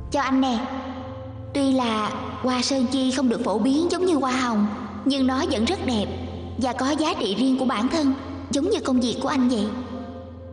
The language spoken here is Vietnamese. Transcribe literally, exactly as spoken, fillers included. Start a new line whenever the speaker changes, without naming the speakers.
Cho anh nè. Tuy là hoa sơn chi không được phổ biến giống như hoa hồng, nhưng nó vẫn rất đẹp và có giá trị riêng của bản thân, giống như công việc của anh vậy.